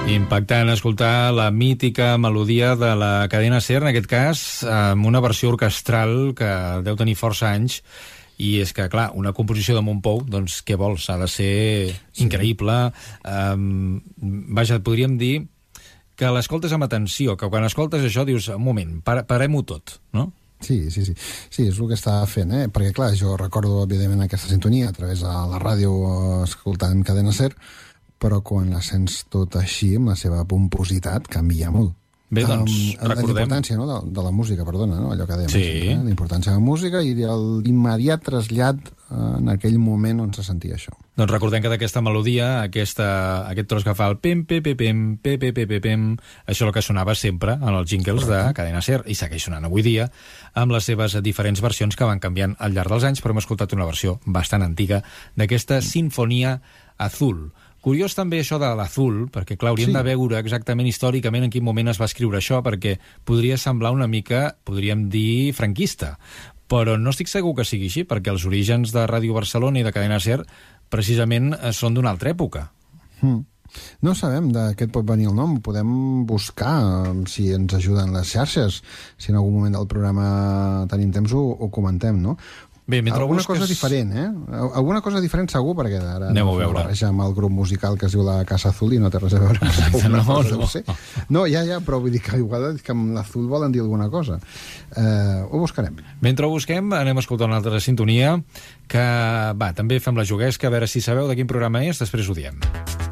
Impactant escoltar la mítica melodia de la cadena SER, en aquest cas amb una versió orquestral que deu tenir força anys, i és que, clar, una composició de Montpou, doncs què vols? Ha de ser increïble. Vaja, podríem dir que l'escoltes amb atenció, que quan escoltes això dius, un moment, parem-ho tot, no? Sí, és el que està fent, perquè clar, jo recordo evidentment aquesta sintonia a través de la ràdio escoltant cadena SER, però quan la sents tot així, amb la seva pompositat, canvia molt. Bé, doncs, recordem... La importància, no?, de la música, perdona, no?, allò que dèiem. Sí. La importància de la música i l'immediat trasllat en aquell moment on se sentia això. Doncs recordem que d'aquesta melodia, aquest tros que fa el pem, pem, pem, pem, pem, pem, pem, pem, això és el que sonava sempre en els jingles de Cadena SER, i segueix sonant avui dia, amb les seves diferents versions que van canviant al llarg dels anys, però hem escoltat una versió bastant antiga d'aquesta Sinfonia Azul. Curiós també això de l'Azul, perquè clar, hauríem de veure exactament històricament en quin moment es va escriure això, perquè podria semblar una mica, podríem dir, franquista, però no estic segur que sigui així, perquè els orígens de Ràdio Barcelona i de Cadena SER precisament són d'una altra època. No sabem de què et pot venir el nom, podem buscar si ens ajuden les xarxes, si en algun moment del programa tenim temps ho comentem, no? Bé, alguna cosa diferent, Alguna cosa diferent segur, perquè ara anem a veure. Barreja amb el grup musical que es diu la Casa Azul i no té res a veure. No, ja, però vull dir que igual que amb l'Azul volen dir alguna cosa. Ho buscarem. Mentre ho busquem, anem a escoltar una altra sintonia que, també fem la juguesca, a veure si sabeu de quin programa és, després ho diem.